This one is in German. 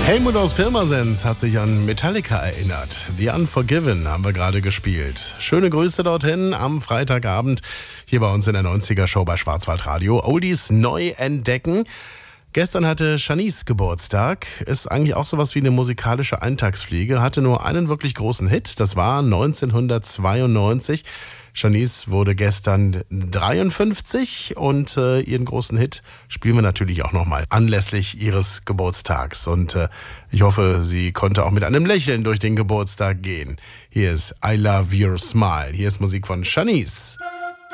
Helmut aus Pirmasens hat sich an Metallica erinnert. The Unforgiven haben wir gerade gespielt. Schöne Grüße dorthin am Freitagabend hier bei uns in der 90er-Show bei Schwarzwaldradio. Oldies neu entdecken. Gestern hatte Shanice Geburtstag. Ist eigentlich auch sowas wie eine musikalische Eintagsfliege. Hatte nur einen wirklich großen Hit. Das war 1992. Shanice wurde gestern 53 und ihren großen Hit spielen wir natürlich auch nochmal anlässlich ihres Geburtstags. Und ich hoffe, sie konnte auch mit einem Lächeln durch den Geburtstag gehen. Hier ist I Love Your Smile. Hier ist Musik von Shanice.